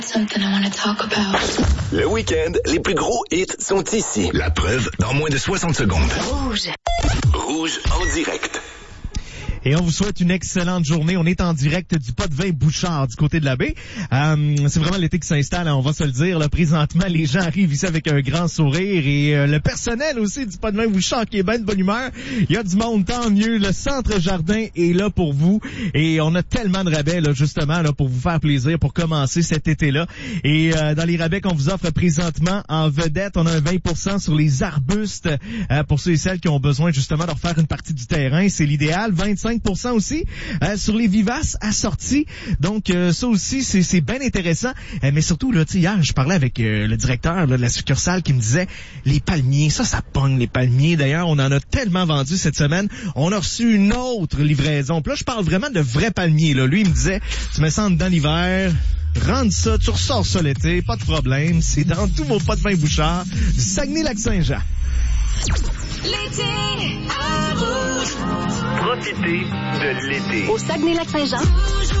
Something I want to talk about. Le week-end, les plus gros hits sont ici. La preuve, dans moins de 60 secondes. Rouge. Rouge en direct. Et on vous souhaite une excellente journée. On est en direct du Potvin Bouchard du côté de la baie. C'est vraiment l'été qui s'installe, hein, on va se le dire. Là, présentement, les gens arrivent ici avec un grand sourire et le personnel aussi du Potvin Bouchard qui est bien de bonne humeur. Il y a du monde, tant mieux. Le centre jardin est là pour vous et on a tellement de rabais là, justement là, pour vous faire plaisir pour commencer cet été-là. Et dans les rabais qu'on vous offre présentement en vedette, on a un 20% sur les arbustes pour ceux et celles qui ont besoin justement de refaire une partie du terrain. C'est l'idéal. 25% aussi sur les vivaces assortis. Donc ça aussi c'est bien intéressant. Mais surtout là, tu sais, hier je parlais avec le directeur là, de la succursale qui me disait les palmiers, ça pogne les palmiers. D'ailleurs, on en a tellement vendu cette semaine. On a reçu une autre livraison. Puis là, je parle vraiment de vrais palmiers là. Lui, il me disait tu mets ça dans l'hiver, rentre ça, tu ressors ça l'été, pas de problème. C'est dans tous vos Potvin Bouchard du Saguenay-Lac-Saint-Jean. L'été à Rouge. Profitez de l'été. Au Saguenay-Lac-Saint-Jean.